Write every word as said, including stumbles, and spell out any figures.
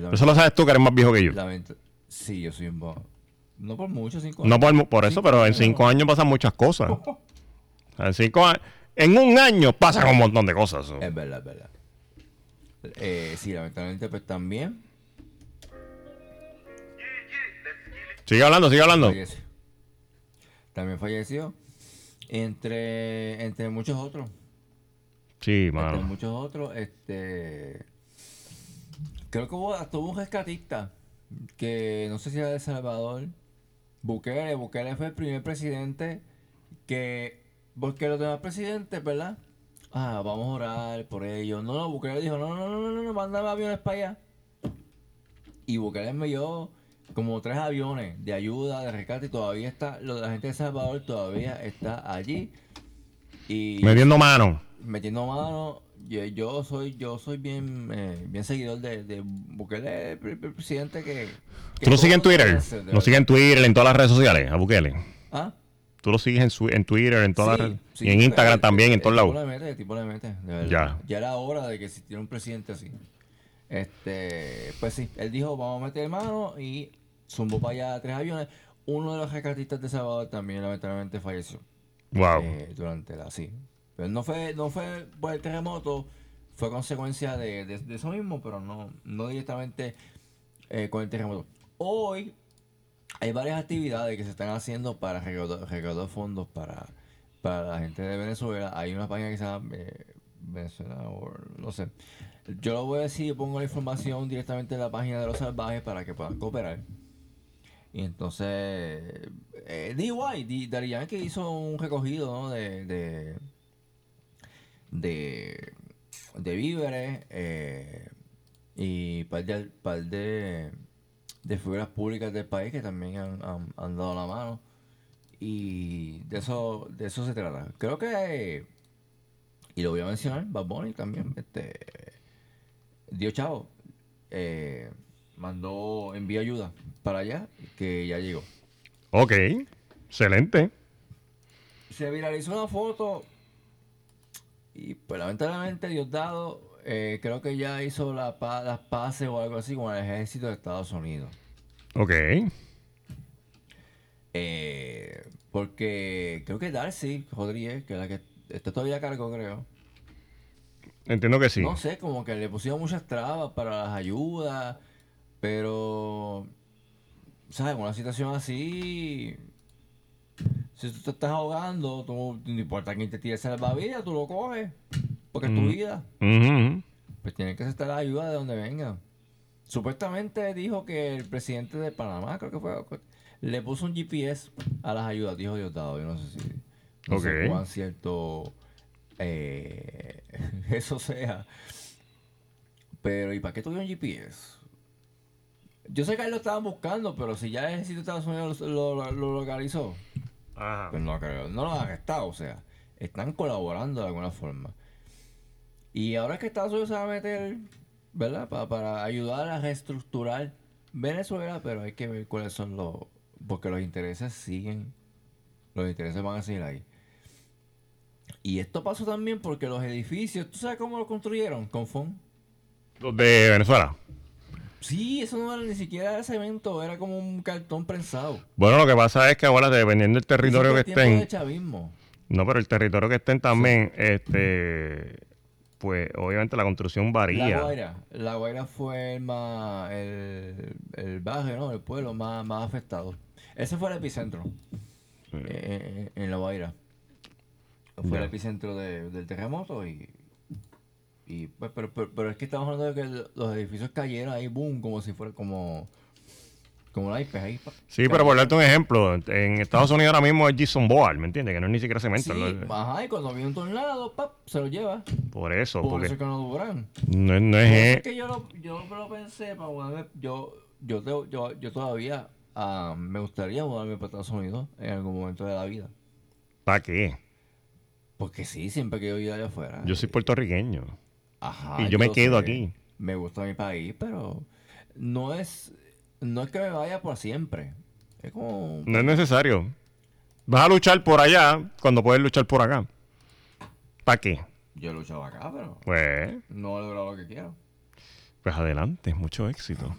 Eso lo sabes tú, que eres más viejo que yo. Lamento, sí, yo soy un poco. No por mucho, cinco años. No por, por eso, Cinco pero en años, cinco no. años pasan muchas cosas. En cinco años, en un año pasan un montón de cosas. So. Es verdad, es verdad. Eh, sí, lamentablemente, pues también Sigue hablando, sigue hablando. falleció. También falleció. Entre, entre muchos otros. Sí, Entre mano. muchos otros, este. Creo que hubo, hasta hubo un rescatista. Que no sé si era de El Salvador. Bukele. Bukele fue el primer presidente que. Porque los demás presidentes, ¿verdad? Ah, vamos a orar por ellos. No, no, Bukele dijo: no, no, no, no, no, no, mándame aviones para allá. Y Bukele envió como tres aviones de ayuda, de rescate, y todavía está, lo de la gente de El Salvador todavía está allí. Y Metiendo mano. metiendo mano. Yo, yo soy, yo soy bien, eh, bien seguidor de, de Bukele, el, el presidente que. que ¿Tú lo sigues en todo Twitter? debe ser, de Lo verdad. sigues en Twitter, en todas las redes sociales, a Bukele. ¿Ah? Tú lo sigues en, su, en Twitter, en todas Sí, las redes. sí, y en porque Instagram el- también, el- en todos el tipo lados. le mete, el tipo le mete, de verdad. Ya. Ya era hora de que existiera un presidente así. Este, pues sí, él dijo: vamos a meter mano, y zumbó para allá tres aviones. Uno de los rescatistas de Salvador también lamentablemente falleció. Wow. eh, durante la sí. Pero no fue, no fue por el terremoto, fue consecuencia de, de, de eso mismo, pero no, no directamente eh, con el terremoto. Hoy hay varias actividades que se están haciendo para recaudar, recaudar fondos para, para la gente de Venezuela. Hay una página que se llama eh, Venezuela, o no sé. Yo lo voy a decir, yo pongo la información directamente en la página de Los Salvajes para que puedan cooperar. Y entonces, eh, D Y, D- Daddy Yankee hizo un recogido, ¿no? de, de, de, de víveres, eh, y par de, par de, de figuras públicas del país que también han, han- han dado la mano. Y de eso, de eso se trata. Creo que, y lo voy a mencionar, Bad Bunny también, este, dio chavo, eh, mandó, envió ayuda para allá, que ya llegó. Ok. Excelente. Se viralizó una foto y pues lamentablemente Diosdado, eh, creo que ya hizo la pa- las paces o algo así con el ejército de Estados Unidos. Ok. Eh, porque creo que Darcy Rodríguez, que es la que está todavía a cargo, creo. Entiendo que sí. No sé, como que le pusieron muchas trabas para las ayudas, pero, ¿sabes? En una situación así, si tú te estás ahogando, tú, no importa quién te tire el salvavidas, tú lo coges, porque es tu Mm. vida. Ujú. Pues tiene que aceptar la ayuda de donde venga. Supuestamente dijo que el presidente de Panamá, creo que fue, le puso un G P S a las ayudas, dijo Diosdado. Yo no sé si, no sé Ok. cuán cierto eh, eso sea. Pero, ¿y para qué tuvo un G P S? Yo sé que ahí lo estaban buscando, pero si ya el ejército de Estados Unidos lo, lo- lo localizó, Ajá. pues no creo, no lo han arrestado, o sea, están colaborando de alguna forma. Y ahora que Estados Unidos se va a meter, ¿verdad? Pa- para ayudar a reestructurar Venezuela, pero hay que ver cuáles son los... Porque los intereses siguen, los intereses van a seguir ahí. Y esto pasó también porque los edificios, ¿tú sabes cómo lo construyeron? Con foam. Los de Venezuela. Sí, eso no era ni siquiera de cemento, era como un cartón prensado. Bueno, lo que pasa es que ahora, dependiendo del territorio que Eso fue tiempo de estén. chavismo. No, pero el territorio que estén también, este. Pues obviamente la construcción La varía. Guaira, La Guaira fue el más, el, el barrio, ¿no? El pueblo más, más afectado. Ese fue el epicentro, eh, eh, en La Guaira. Fue Ya. el epicentro de- del terremoto y, y pues, pero, pero, pero es que estamos hablando de que el- los edificios cayeron ahí, boom, como si fuera como, como naipes ahí. pa, Sí, pero por cayeron. darte un ejemplo, en Estados Unidos ahora mismo es Jason Board, ¿me entiendes? Que no es ni siquiera cemento. Sí, lo- ajá, y cuando viene un tornado, pap, se lo lleva. Por eso, Por porque eso es que no duran. no, es- no Por eso es es. que yo lo, yo lo pensé para mudarme. Yo, yo, te- yo, yo todavía ah, me gustaría mudarme para Estados Unidos en algún momento de la vida. ¿Para qué? Porque sí, siempre que yo iba allá afuera. Yo soy eh, puertorriqueño Ajá, y yo me lo quedo sé. aquí. Me gusta mi país, pero no es, no es que me vaya por siempre. Es como, No es necesario. Vas a luchar por allá cuando puedes luchar por acá. ¿Para qué? yo he luchado acá, pero Pues, no he logrado lo que quiero. pues adelante, mucho éxito.